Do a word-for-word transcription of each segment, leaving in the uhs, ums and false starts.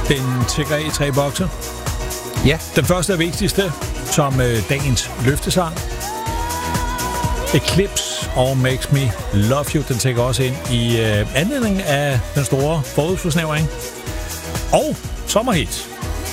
Den tækker af i tre bokser. Ja. Den første er vigtigste, som øh, dagens løftesang. Eclipse og Makes Me Love You, den tækker også ind i øh, anledning af den store forhudsforsnævring. Og sommerhit.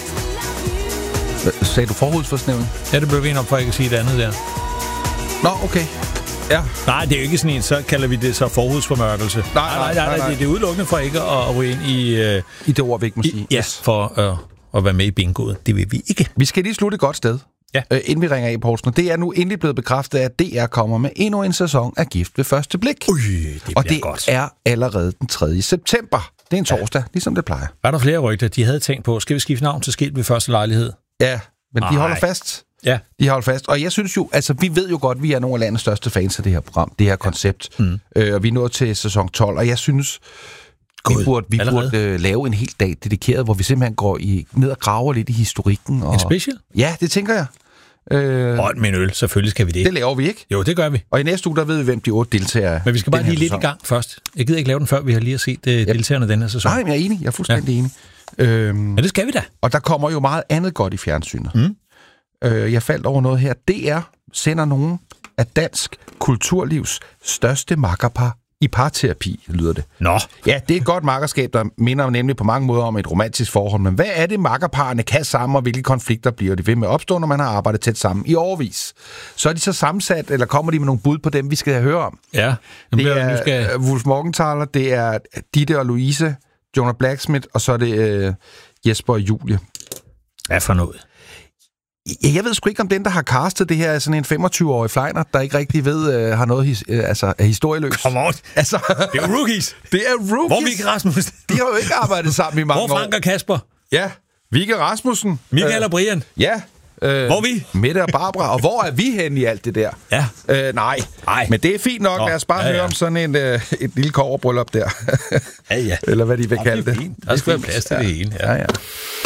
Sagde du forhudsforsnævring? Ja, det blev vi op for, at jeg kan sige det andet der. Nå, okay. Ja. Nej, det er jo ikke sådan en, så kalder vi det så forhudsformørkelse. Nej, nej, nej. nej, nej, nej. Det, det er udelukkende for ikke at ryge ind i... Øh, I det ord, vi ikke må sige. I, ja, yes. for øh, at være med i bingoet. Det vil vi ikke. Vi skal lige slutte et godt sted, ja. øh, inden vi ringer af, Poulsen. Det er nu endelig blevet bekræftet, at D R kommer med endnu en sæson af Gift ved første blik. Ui, det Og det godt. er allerede den tredje september. Det er en torsdag, ja. Ligesom det plejer. Var der flere rygter, de havde tænkt på, skal vi skifte navn til Skilt ved første lejlighed? Ja, men Ej. de holder fast. Ja. De holder fast. Og jeg synes jo, altså vi ved jo godt, vi er nogle af landets største fans af det her program, det her koncept. Mm. Øh, og vi er nået til sæson tolv, og jeg synes, God. vi burde, vi burde øh, lave en hel dag dedikeret, hvor vi simpelthen går i, ned og graver lidt i historikken. Og, en special? Ja, det tænker jeg. Øh, Hold med en øl, selvfølgelig skal vi det. Det laver vi ikke. Jo, det gør vi. Og i næste uge, der ved vi, hvem de otte deltagere er. Men vi skal bare lige lidt i gang først. Jeg gider ikke lave den, før vi har lige set uh, deltagerne den her sæson. Nej, men jeg er enig. Jeg er fuldstændig ja. enig. Øhm, men det skal vi da. Og der kommer jo meget andet godt i fjernsynet. Mm. Øh, jeg faldt over noget her. D R sender nogen af dansk kulturlivs største makkerpar i parterapi, lyder det. Nå. Ja, det er et godt makkerskab, der minder nemlig på mange måder om et romantisk forhold. Men hvad er det, makkerparerne kan sammen, og hvilke konflikter bliver de ved med at opstå, når man har arbejdet tæt sammen i årevis? Så er de så sammensat, eller kommer de med nogle bud på dem, vi skal høre om? Ja. Det er skal... Wolf Morgenthaler, det er Ditte og Louise, Jonah Blacksmith, og så er det øh, Jesper og Julie. Hvad for noget? Jeg ved sgu ikke, om den, der har castet det her, er sådan en femogtyve-årig flejner, der ikke rigtig ved, øh, har noget his, øh, altså, er historieløs. Come on. Altså, det er jo rookies. Det er rookies. Hvor er Vigge Rasmussen? De har jo ikke arbejdet sammen i mange år. Hvor Frank og Kasper? Ja, Vigge Rasmussen. Michael øh, og Brian. Ja. Øh, hvor er vi? Mette og Barbara. Og hvor er vi henne i alt det der? Ja. Øh, nej. nej, men det er fint nok. Nå, lad os bare ja, høre ja. om sådan en, øh, et lille kobberbryllup der. ja, ja. Eller hvad de vil ja, kalde det. Fint. Der skal være plads til ja. det hele. Ja, ja. ja.